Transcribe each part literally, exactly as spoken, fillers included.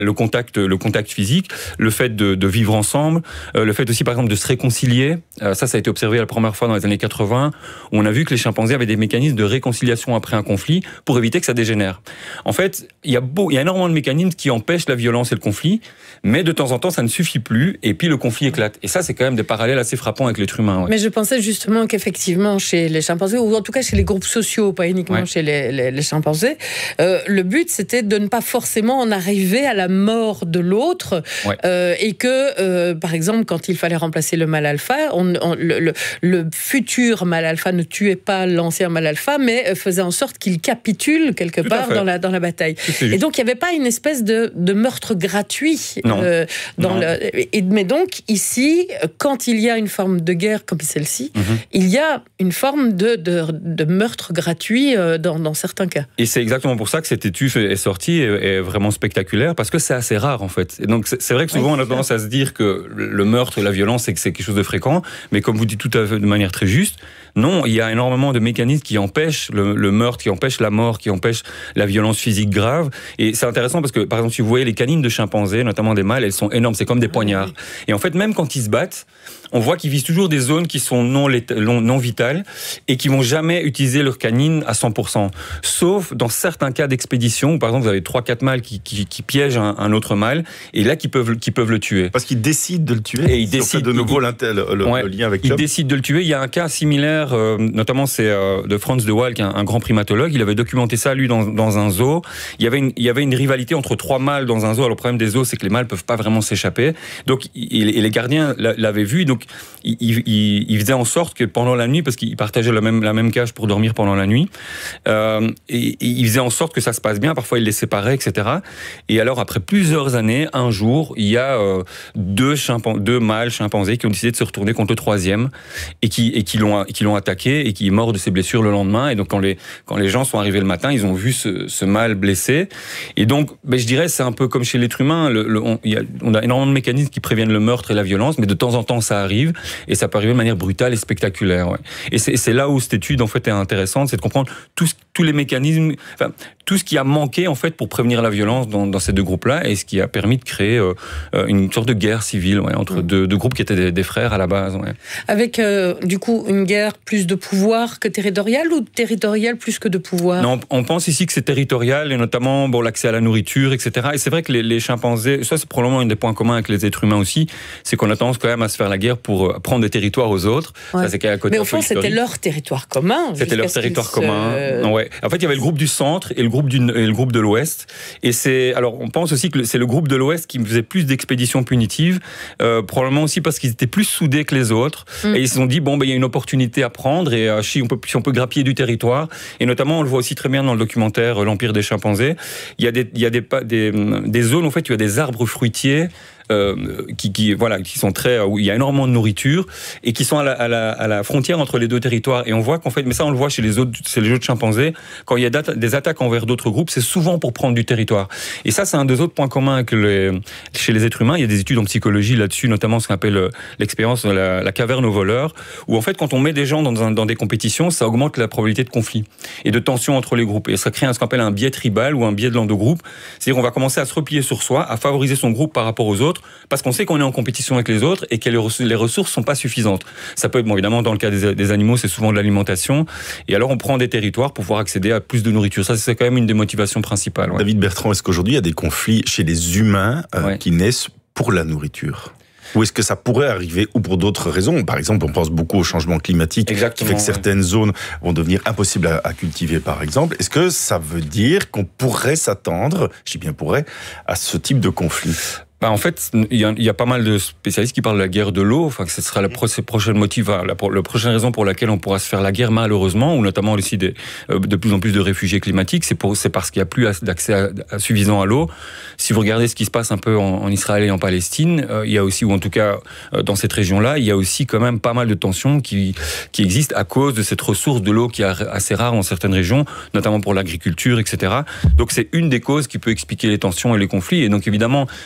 le contact, le contact physique, le fait de, de vivre ensemble, euh, le fait aussi par exemple de se réconcilier. Euh, ça, ça a été observé la première fois dans les années quatre-vingts, où on a vu que les chimpanzés avaient des mécanismes de réconciliation après un conflit pour éviter que ça dégénère. En fait, il y a beau, il y a énormément de mécanismes qui empêchent la violence et le conflit, mais de temps en temps, ça ne suffit plus, et puis le conflit éclate. Et ça, c'est quand même des parallèles assez frappants avec l'être humain. Ouais. Mais je pensais justement qu'effectivement, chez les chimpanzés, ou en tout cas chez les groupes sociaux, pas uniquement ouais. chez les, les, les chimpanzés, euh, le but, c'était de ne pas forcément en arriver à la mort de l'autre, ouais. euh, et que, euh, par exemple, quand il fallait remplacer le mâle alpha, on, on, le, le, le futur mâle alpha ne tuait pas l'ancien mâle alpha, mais faisait en sorte qu'il capitule quelque Tout part dans la, dans la bataille. Et donc, il n'y avait pas une espèce de, de meurtre gratuit. Non. Euh, dans non. Le, et, mais donc, ici, quand il y a une forme de guerre comme celle-ci, mm-hmm. il y a une forme de, de, de meurtre gratuit euh, dans, dans certains cas. Et c'est exactement pour ça que cette étude est sortie et est vraiment spectaculaire, parce que c'est assez rare, en fait. Et donc, c'est, c'est vrai que souvent, oui, on a tendance à se dire que le meurtre et la violence, c'est, que c'est quelque chose de fréquent, mais comme vous dites tout à fait de manière très juste, non, il y a énormément de mécanismes qui empêchent le, le meurtre, qui empêchent la mort, qui empêchent la violence physique grave. Et c'est intéressant parce que, par exemple, si vous voyez les canines de chimpanzés, notamment des mâles, elles sont énormes, c'est comme des poignards. Oui. Et en fait, même quand ils se battent, on voit qu'ils visent toujours des zones qui sont non, non, non vitales et qui vont jamais utiliser leur canine à cent pour cent. Sauf dans certains cas d'expédition où, par exemple, vous avez trois quatre mâles qui, qui, qui piègent un, un autre mâle et là, qui peuvent, qui peuvent le tuer. Parce qu'ils décident de le tuer. Et ils décident de nouveau il, le, le, ouais, le lien avec Ils l'homme. décident de le tuer. Il y a un cas similaire, euh, notamment c'est euh, de Franz de Waal, qui est un, un grand primatologue. Il avait documenté ça, lui, dans, dans un zoo. Il y, avait une, il y avait une rivalité entre trois mâles dans un zoo. Alors, le problème des zoos, c'est que les mâles peuvent pas vraiment s'échapper. Donc, il, et les gardiens l'avaient vu. Donc, il, il, il faisait en sorte que pendant la nuit, parce qu'ils partageaient la même, la même cage pour dormir pendant la nuit, euh, et, et il faisait en sorte que ça se passe bien. Parfois, il les séparait, et cetera. Et alors, après plusieurs années, un jour, il y a euh, deux, chimpan- deux mâles chimpanzés qui ont décidé de se retourner contre le troisième et qui, et qui, l'ont, et qui l'ont attaqué et qui est mort de ses blessures le lendemain. Et donc, quand les, quand les gens sont arrivés le matin, ils ont vu ce, ce mâle blessé. Et donc, ben, je dirais, c'est un peu comme chez l'être humain. Le, le, on, y a, on a énormément de mécanismes qui préviennent le meurtre et la violence, mais de temps en temps, ça arrive. Et ça peut arriver de manière brutale et spectaculaire. Ouais. Et c'est, c'est là où cette étude, en fait, est intéressante, c'est de comprendre tous, tous les mécanismes, enfin, tout ce qui a manqué, en fait, pour prévenir la violence dans, dans ces deux groupes-là, et ce qui a permis de créer euh, une sorte de guerre civile ouais, entre mmh. deux, deux groupes qui étaient des, des frères à la base. Ouais. Avec, euh, du coup, une guerre plus de pouvoir que territoriale, ou territoriale plus que de pouvoir? Non, on pense ici que c'est territorial, et notamment bon, l'accès à la nourriture, et cetera. Et c'est vrai que les, les chimpanzés, ça c'est probablement un des points communs avec les êtres humains aussi, c'est qu'on a tendance quand même à se faire la guerre pour prendre des territoires aux autres. Ouais. Ça, c'est qu'à côté. Mais au fond, c'était leur territoire commun. C'était leur territoire se... commun. Ouais. En fait, il y avait le groupe du centre et le groupe, du, et le groupe de l'ouest. Et c'est, alors, on pense aussi que c'est le groupe de l'ouest qui faisait plus d'expéditions punitives, euh, probablement aussi parce qu'ils étaient plus soudés que les autres. Mm. Et ils se sont dit, bon, ben, il y a une opportunité à prendre, et euh, si, on peut, si on peut grappiller du territoire. Et notamment, on le voit aussi très bien dans le documentaire L'Empire des chimpanzés. Il y a des, il y a des, des, des zones, en fait, où il y a des arbres fruitiers. Euh, qui, qui, voilà, qui sont très, où il y a énormément de nourriture et qui sont à la, à, la, à la frontière entre les deux territoires. Et on voit qu'en fait, mais ça on le voit chez les autres, chez les autres chimpanzés, quand il y a des attaques envers d'autres groupes, c'est souvent pour prendre du territoire. Et ça, c'est un des autres points communs avec les, chez les êtres humains. Il y a des études en psychologie là-dessus, notamment ce qu'on appelle l'expérience de la, la caverne aux voleurs, où en fait, quand on met des gens dans, un, dans des compétitions, ça augmente la probabilité de conflit et de tension entre les groupes. Et ça crée ce qu'on appelle un biais tribal ou un biais de l'endogroupe. C'est-à-dire qu'on va commencer à se replier sur soi, à favoriser son groupe par rapport aux autres, parce qu'on sait qu'on est en compétition avec les autres et que les ressources sont pas suffisantes. Ça peut être, bon, évidemment, dans le cas des, des animaux, c'est souvent de l'alimentation. Et alors, on prend des territoires pour pouvoir accéder à plus de nourriture. Ça, c'est quand même une des motivations principales. Ouais. David Bertrand, est-ce qu'aujourd'hui, il y a des conflits chez les humains euh, ouais. qui naissent pour la nourriture ? Ou est-ce que ça pourrait arriver, ou pour d'autres raisons? Par exemple, on pense beaucoup au changement climatique, Exactement, qui fait que certaines ouais. zones vont devenir impossibles à, à cultiver, par exemple. Est-ce que ça veut dire qu'on pourrait s'attendre, je dis bien pourrait, à ce type de conflit? Bah en fait, il y, a, il y a pas mal de spécialistes qui parlent de la guerre de l'eau. Enfin, que ce sera la pro- prochaine motif, la, la prochaine raison pour laquelle on pourra se faire la guerre, malheureusement, ou notamment aussi des, euh, de plus en plus de réfugiés climatiques. C'est, pour, c'est parce qu'il n'y a plus d'accès à, à, suffisant à l'eau. Si vous regardez ce qui se passe un peu en, en Israël et en Palestine, euh, il y a aussi, ou en tout cas euh, dans cette région-là, il y a aussi quand même pas mal de tensions qui, qui existent à cause de cette ressource de l'eau qui est assez rare dans certaines régions, notamment pour l'agriculture, et cetera. Donc c'est une des causes qui peut expliquer les tensions et les conflits. Et donc évidemment, si les gens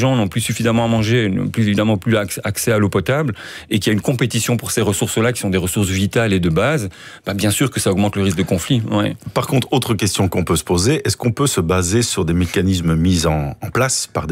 gens n'ont plus suffisamment à manger, n'ont plus évidemment plus accès à l'eau potable, et qu'il y a une compétition pour ces ressources-là, qui sont des ressources vitales et de base, bah bien sûr que ça augmente le risque de conflit. Ouais. Par contre, autre question qu'on peut se poser, est-ce qu'on peut se baser sur des mécanismes mis en, en place par des